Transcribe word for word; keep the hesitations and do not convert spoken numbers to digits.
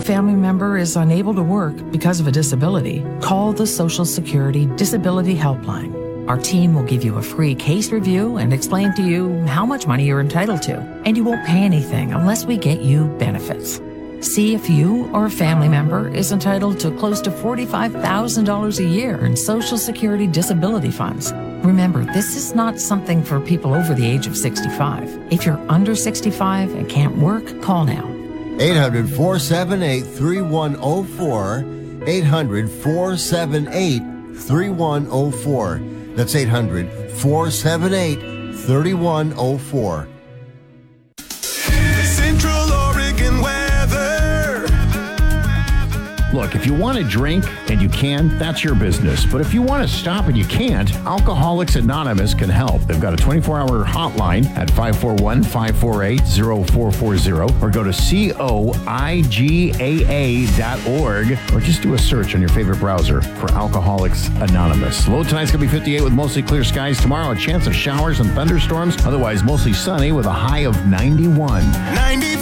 family member is unable to work because of a disability, call the Social Security Disability Helpline. Our team will give you a free case review and explain to you how much money you're entitled to, and you won't pay anything unless we get you benefits. See if you or a family member is entitled to close to forty-five thousand dollars a year in Social Security disability funds. Remember, this is not something for people over the age of sixty-five. If you're under sixty-five and can't work, call now. eight hundred, four seven eight, three one zero four. eight hundred, four seven eight, three one zero four. That's eight hundred, four seven eight, three one zero four. Central Oregon weather. Look, if you want to drink and you can, that's your business. But if you want to stop and you can't, Alcoholics Anonymous can help. They've got a twenty-four hour hotline at five four one, five four eight, zero four four zero or go to coigaa dot org or just do a search on your favorite browser for Alcoholics Anonymous. Low tonight's going to be fifty-eight with mostly clear skies. Tomorrow, a chance of showers and thunderstorms. Otherwise, mostly sunny with a high of ninety-one. ninety